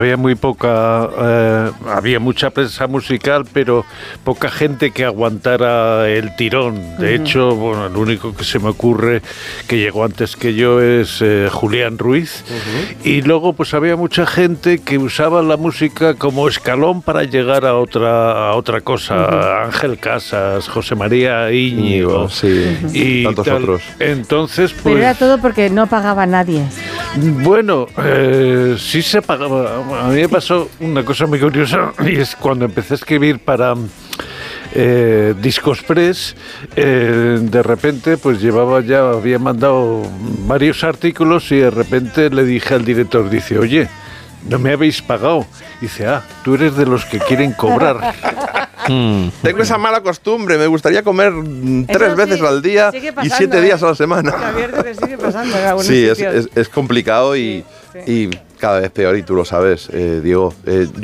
Había muy había mucha prensa musical, pero poca gente que aguantara el tirón. De hecho, bueno, el único que se me ocurre que llegó antes que yo es Julián Ruiz. Y luego pues había mucha gente que usaba la música como escalón para llegar a otra cosa. Ángel Casas, José María Íñigo, y tantos otros. Entonces, pues... Pero era todo porque no pagaba nadie. Bueno, sí se pagaba. A mí me pasó una cosa muy curiosa, y es cuando empecé a escribir para Discos Press, de repente pues había mandado varios artículos y de repente le dije al director, dice, oye, no me habéis pagado. Dice, tú eres de los que quieren cobrar. Tengo esa mala costumbre, me gustaría comer 3 veces al día y 7 días a la semana. Que sigue pasando en algunos sí, sitios. es complicado y cada vez peor, y tú lo sabes, Diego.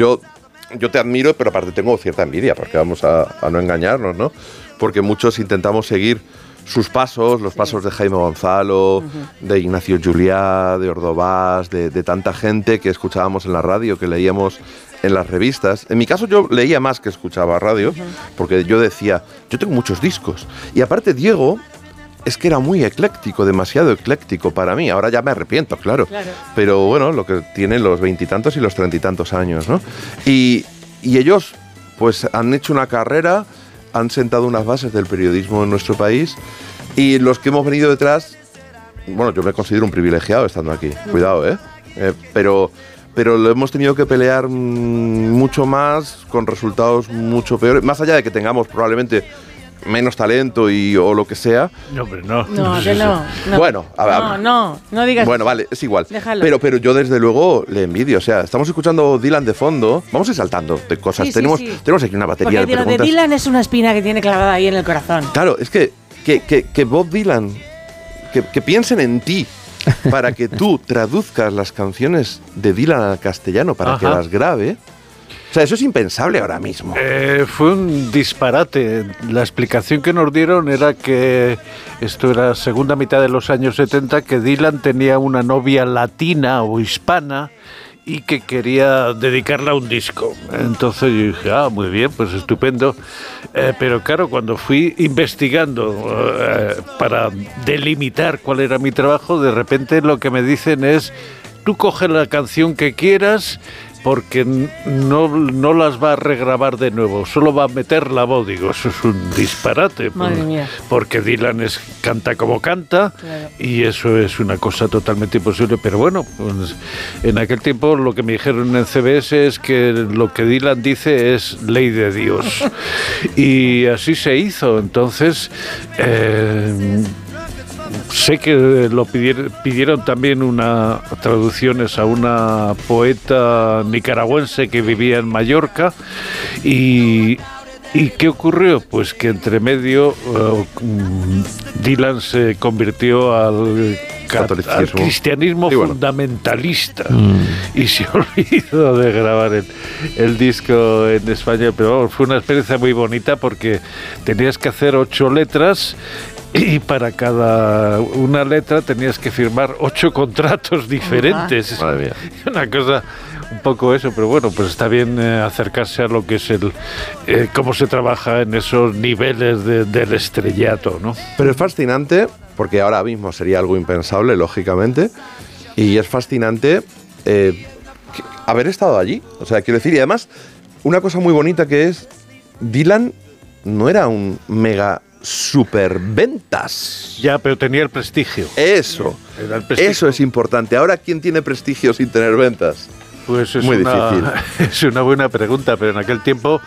Yo te admiro, pero aparte tengo cierta envidia, porque vamos a no engañarnos, ¿no? Porque muchos intentamos seguir sus pasos, los pasos de Jaime Gonzalo, de Ignacio Juliá, de Ordovás, de tanta gente que escuchábamos en la radio, que leíamos en las revistas. En mi caso yo leía más que escuchaba radio, porque yo decía, yo tengo muchos discos. Y aparte Diego es que era muy ecléctico, demasiado ecléctico para mí. Ahora ya me arrepiento, claro. Pero bueno, lo que tiene los 20 y tantos y los 30 y tantos años, ¿no? Y ellos pues han hecho una carrera, han sentado unas bases del periodismo en nuestro país, y los que hemos venido detrás, bueno, yo me considero un privilegiado estando aquí, cuidado, pero lo hemos tenido que pelear mucho más, con resultados mucho peores, más allá de que tengamos probablemente menos talento o lo que sea. No, hombre, no. No, que no. Bueno, a ver. No digas. Bueno, vale, es igual. Déjalo. Pero yo desde luego le envidio. O sea, estamos escuchando Dylan de fondo. Vamos a ir saltando de cosas. Tenemos aquí una batería de preguntas. Porque lo de Dylan es una espina que tiene clavada ahí en el corazón. Claro, es que Bob Dylan, que piensen en ti para que tú traduzcas las canciones de Dylan al castellano para que las grabe. O sea, eso es impensable ahora mismo. Fue un disparate. La explicación que nos dieron era que esto era segunda mitad de los años 70, que Dylan tenía una novia latina o hispana y que quería dedicarla a un disco. Entonces yo dije, muy bien, pues estupendo. Pero claro, cuando fui investigando para delimitar cuál era mi trabajo, de repente lo que me dicen es, tú coge la canción que quieras, porque no las va a regrabar de nuevo, solo va a meter la voz. Digo, eso es un disparate. Madre mía. Porque Dylan canta como canta, claro, y eso es una cosa totalmente imposible. Pero bueno, pues, en aquel tiempo lo que me dijeron en CBS es que lo que Dylan dice es ley de Dios. Y así se hizo. Entonces... sé que lo pidieron también traducciones a una poeta nicaragüense que vivía en Mallorca, y ¿qué ocurrió? Pues que entre medio Dylan se convirtió al cristianismo fundamentalista y se olvidó de grabar el disco en español. Pero vamos, fue una experiencia muy bonita porque tenías que hacer 8 letras y para cada una letra tenías que firmar 8 contratos diferentes. Madre mía. Una cosa un poco eso, pero bueno, pues está bien acercarse a lo que es cómo se trabaja en esos niveles del estrellato, ¿no? Pero es fascinante, porque ahora mismo sería algo impensable, lógicamente, y es fascinante haber estado allí. O sea, quiero decir, y además, una cosa muy bonita que es, Dylan no era un mega superventas. Ya, pero tenía el prestigio. Eso es importante. Ahora, ¿quién tiene prestigio sin tener ventas? Pues es muy difícil. Es una buena pregunta, pero en aquel tiempo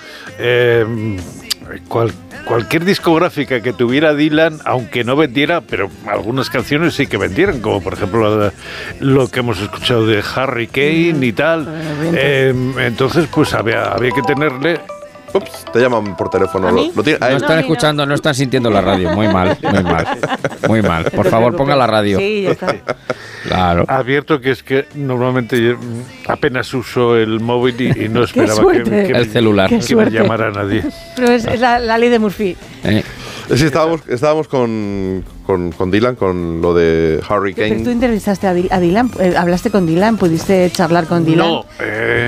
cualquier discográfica que tuviera Dylan, aunque no vendiera, pero algunas canciones sí que vendieran, como por ejemplo lo que hemos escuchado de Harry Kane y tal. Entonces, pues había que tenerle... Ups, te llaman por teléfono. No están escuchando, no están sintiendo la radio. Muy mal. Muy mal. Por favor, ponga la radio. Sí, ya está. Claro. Advierto que es que normalmente yo apenas uso el móvil y no esperaba que el celular. Que me llamara nadie. Pero es la ley de Murphy. Sí, estábamos con Dylan, con lo de Harry Kane. ¿Pero tú entrevistaste a Dylan? ¿Hablaste con Dylan? ¿Pudiste charlar con Dylan? No,